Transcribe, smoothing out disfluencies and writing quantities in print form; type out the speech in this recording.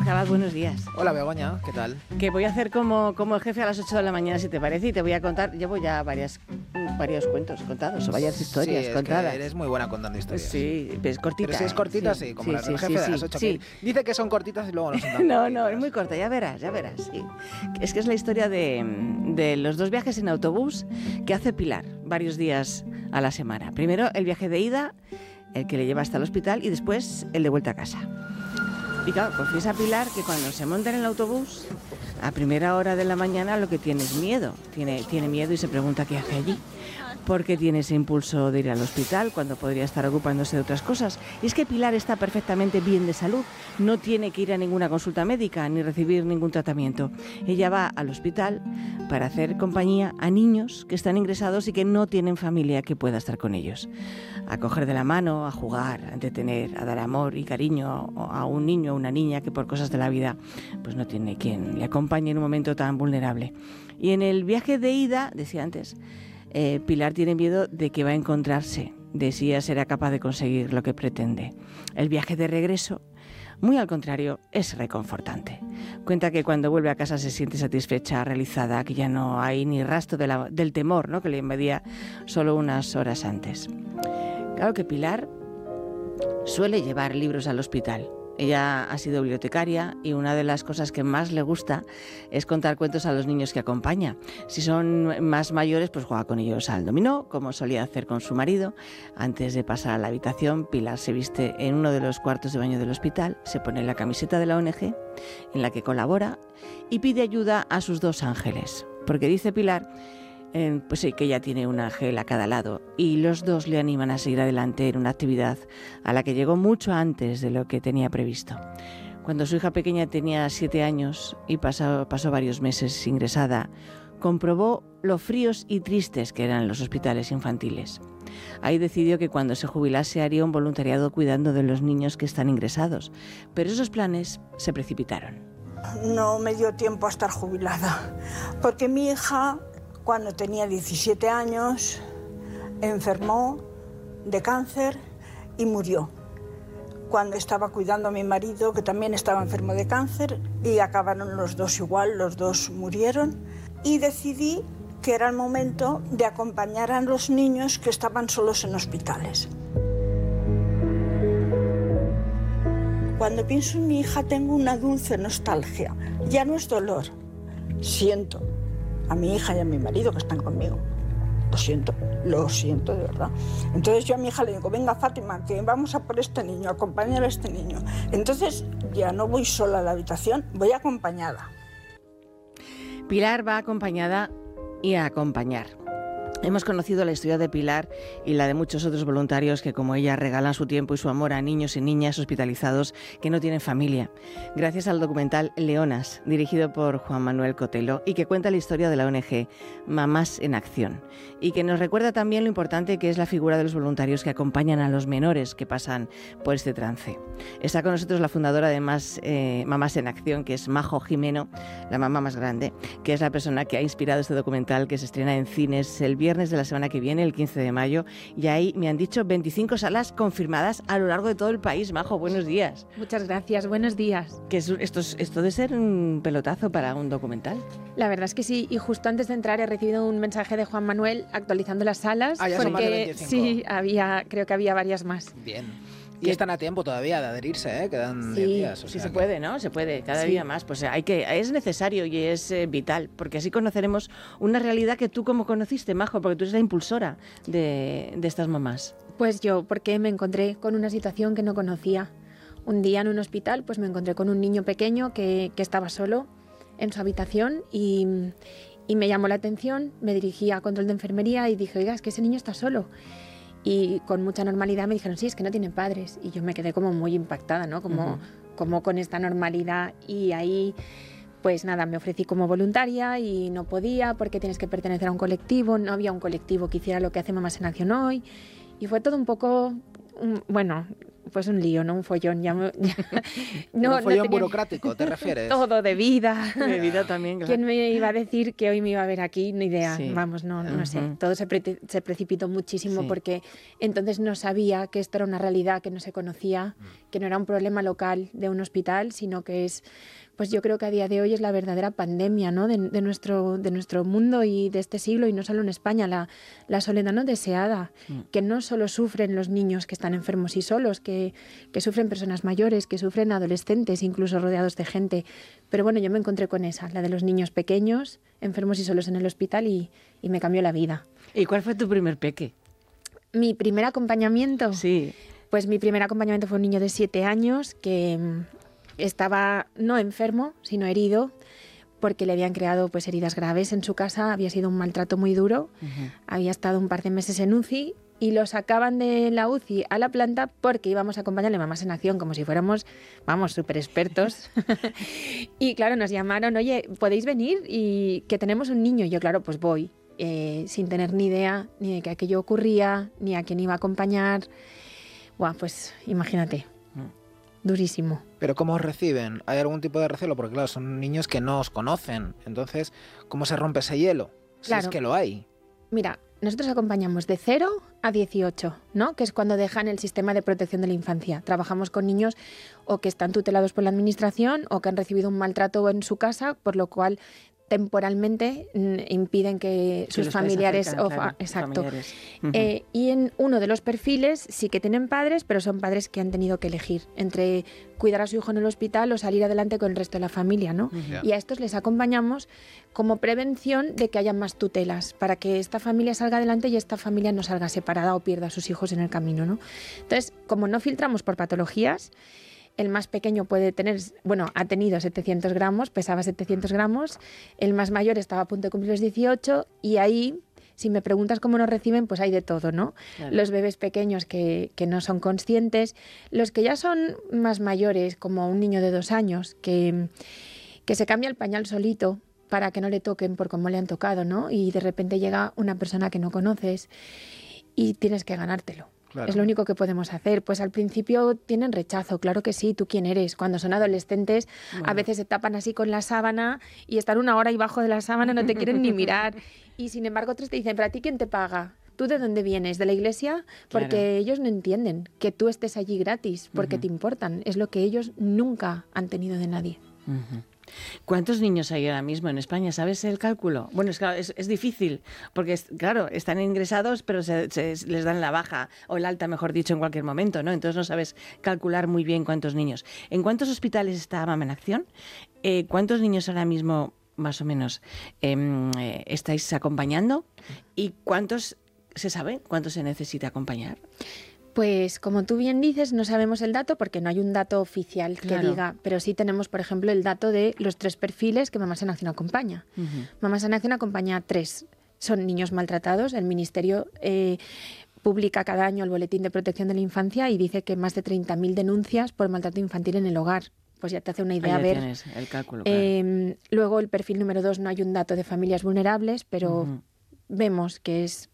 Jorge Abad, buenos días. Hola Begoña, ¿qué tal? Que voy a hacer como el jefe a las 8 de la mañana, si te parece, y te voy a contar, llevo ya varios cuentos contados, o varias historias contadas. Que eres muy buena contando historias. Sí, pues cortita. Pero si es cortita, sí, como el jefe de las 8. Sí. Dice que son cortitas y luego no son tan No, cortitas. es muy corta, ya verás, sí. Es que es la historia de los 2 viajes en autobús que hace Pilar varios días a la semana. Primero el viaje de ida, el que le lleva hasta el hospital, y después el de vuelta a casa. Y claro, confiesa Pilar que cuando se monta en el autobús, a primera hora de la mañana, lo que tiene es miedo. Tiene miedo y se pregunta qué hace allí. Porque tiene ese impulso de ir al hospital cuando podría estar ocupándose de otras cosas. Y es que Pilar está perfectamente bien de salud, no tiene que ir a ninguna consulta médica ni recibir ningún tratamiento. Ella va al hospital para hacer compañía a niños que están ingresados y que no tienen familia que pueda estar con ellos. A coger de la mano, a jugar, a entretener, a dar amor y cariño a un niño o una niña que por cosas de la vida pues no tiene quien le acompañe en un momento tan vulnerable. Y en el viaje de ida, decía antes, Pilar tiene miedo de que va a encontrarse, de si ella será capaz de conseguir lo que pretende. El viaje de regreso, muy al contrario, es reconfortante. Cuenta que cuando vuelve a casa se siente satisfecha, realizada, que ya no hay ni rastro del temor, ¿no?, que le invadía solo unas horas antes. Claro que Pilar suele llevar libros al hospital. Ella ha sido bibliotecaria y una de las cosas que más le gusta es contar cuentos a los niños que acompaña. Si son más mayores, pues juega con ellos al dominó, como solía hacer con su marido. Antes de pasar a la habitación, Pilar se viste en uno de los cuartos de baño del hospital, se pone la camiseta de la ONG en la que colabora y pide ayuda a sus 2 ángeles. Porque dice Pilar, pues sí, que ella tiene un ángel a cada lado y los 2 le animan a seguir adelante en una actividad a la que llegó mucho antes de lo que tenía previsto. Cuando su hija pequeña tenía 7 años y pasó varios meses ingresada, comprobó lo fríos y tristes que eran los hospitales infantiles. Ahí decidió que cuando se jubilase haría un voluntariado cuidando de los niños que están ingresados, pero esos planes se precipitaron. No me dio tiempo a estar jubilada, porque mi hija, cuando tenía 17 años, enfermó de cáncer y murió. Cuando estaba cuidando a mi marido, que también estaba enfermo de cáncer, y acabaron los 2 igual, los 2 murieron. Y decidí que era el momento de acompañar a los niños que estaban solos en hospitales. Cuando pienso en mi hija tengo una dulce nostalgia. Ya no es dolor, siento a mi hija y a mi marido que están conmigo. Lo siento de verdad. Entonces yo a mi hija le digo, venga Fátima, que vamos a por este niño, acompañar a este niño. Entonces ya no voy sola a la habitación, voy acompañada. Pilar va acompañada y a acompañar. Hemos conocido la historia de Pilar y la de muchos otros voluntarios que, como ella, regalan su tiempo y su amor a niños y niñas hospitalizados que no tienen familia, gracias al documental Leonas, dirigido por Juan Manuel Cotelo y que cuenta la historia de la ONG Mamás en Acción y que nos recuerda también lo importante que es la figura de los voluntarios que acompañan a los menores que pasan por este trance. Está con nosotros la fundadora de Mamás en Acción, que es Majo Jimeno, la mamá más grande, que es la persona que ha inspirado este documental que se estrena en cines el viernes de la semana que viene, el 15 de mayo, y ahí me han dicho 25 salas confirmadas a lo largo de todo el país. Majo, buenos días. Muchas gracias, buenos días. Que esto de ser un pelotazo para un documental. La verdad es que sí, y justo antes de entrar he recibido un mensaje de Juan Manuel actualizando las salas. Ya son más de 25. Sí, creo que había varias más. Bien. Y están a tiempo todavía de adherirse, ¿eh? Quedan 10 días. Sí, se puede, ¿no? Se puede, cada día más. Pues es necesario y es vital, porque así conoceremos una realidad que tú como conociste, Majo, porque tú eres la impulsora de estas mamás. Pues yo, porque me encontré con una situación que no conocía. Un día en un hospital, pues me encontré con un niño pequeño que estaba solo en su habitación y me llamó la atención, me dirigí a control de enfermería y dije, oiga, es que ese niño está solo. Y con mucha normalidad me dijeron, sí, es que no tienen padres. Y yo me quedé como muy impactada, ¿no? Como con esta normalidad. Y ahí, pues nada, me ofrecí como voluntaria y no podía porque tienes que pertenecer a un colectivo. No había un colectivo que hiciera lo que hace Mamás en Acción hoy. Y fue todo un poco, pues un lío, ¿no? Un follón. Un follón burocrático, ¿te refieres? Todo de vida. De vida también, claro. ¿Quién me iba a decir que hoy me iba a ver aquí? Ni idea. Sí. Vamos, no sé. Todo se precipitó muchísimo Sí. porque entonces no sabía que esto era una realidad que no se conocía, que no era un problema local de un hospital, sino que es, pues yo creo que a día de hoy es la verdadera pandemia, ¿no? de nuestro mundo y de este siglo, y no solo en España, la soledad no deseada, que no solo sufren los niños que están enfermos y solos, que sufren personas mayores, que sufren adolescentes, incluso rodeados de gente. Pero bueno, yo me encontré con esa, la de los niños pequeños, enfermos y solos en el hospital, y me cambió la vida. ¿Y cuál fue tu primer peque? Mi primer acompañamiento. Sí. Pues mi primer acompañamiento fue un niño de 7 años que estaba no enfermo, sino herido, porque le habían creado pues heridas graves en su casa, había sido un maltrato muy duro, había estado un par de meses en UCI y lo sacaban de la UCI a la planta porque íbamos a acompañarle Mamás en Acción como si fuéramos, vamos, súper expertos. Y claro, nos llamaron, oye, ¿podéis venir? Y que tenemos un niño. Y yo, claro, pues voy, sin tener ni idea ni de que aquello ocurría, ni a quién iba a acompañar. Buah, pues imagínate. Durísimo. Pero ¿cómo os reciben? ¿Hay algún tipo de recelo? Porque claro, son niños que no os conocen. Entonces, ¿cómo se rompe ese hielo? Si Claro. es que lo hay. Mira, nosotros acompañamos de 0 a 18, ¿no? Que es cuando dejan el sistema de protección de la infancia. Trabajamos con niños o que están tutelados por la administración o que han recibido un maltrato en su casa, por lo cual temporalmente impiden que sus los familiares... puedes acercar, claro, exacto. familiares. Y en uno de los perfiles sí que tienen padres, pero son padres que han tenido que elegir entre cuidar a su hijo en el hospital o salir adelante con el resto de la familia, ¿no? Ya. Y a estos les acompañamos como prevención de que haya más tutelas, para que esta familia salga adelante y esta familia no salga separada o pierda a sus hijos en el camino, ¿no? Entonces, como no filtramos por patologías, el más pequeño puede tener, bueno, ha tenido 700 gramos, pesaba 700 gramos, el más mayor estaba a punto de cumplir los 18 y ahí, si me preguntas cómo nos reciben, pues hay de todo, ¿no? Claro. Los bebés pequeños que no son conscientes, los que ya son más mayores, como un niño de 2 años, que se cambia el pañal solito para que no le toquen por cómo le han tocado, ¿no? Y de repente llega una persona que no conoces y tienes que ganártelo. Claro. Es lo único que podemos hacer. Pues al principio tienen rechazo, claro que sí, ¿tú quién eres? Cuando son adolescentes, a veces se tapan así con la sábana y están 1 hora ahí bajo de la sábana, no te quieren ni mirar. Y sin embargo otros te dicen, ¿pero a ti quién te paga? ¿Tú de dónde vienes? ¿De la iglesia? Porque Claro. ellos no entienden que tú estés allí gratis, porque te importan. Es lo que ellos nunca han tenido de nadie. ¿Cuántos niños hay ahora mismo en España? ¿Sabes el cálculo? Bueno, es difícil, porque, claro, están ingresados, pero les dan la baja, o el alta, mejor dicho, en cualquier momento, ¿no? Entonces no sabes calcular muy bien cuántos niños. ¿En cuántos hospitales está Mama en Acción? ¿Cuántos niños ahora mismo, más o menos, estáis acompañando? ¿Y cuántos, se sabe, cuántos se necesita acompañar? Pues como tú bien dices, no sabemos el dato porque no hay un dato oficial que Claro. diga, pero sí tenemos, por ejemplo, el dato de los 3 perfiles que Mamás en Acción acompaña. Mamás en Acción acompaña a 3. Son niños maltratados. El Ministerio publica cada año el Boletín de Protección de la Infancia y dice que más de 30.000 denuncias por maltrato infantil en el hogar. Pues ya te hace una idea. Ahí A ver, tienes el cálculo, claro. luego el perfil número 2 no hay un dato de familias vulnerables, pero vemos que es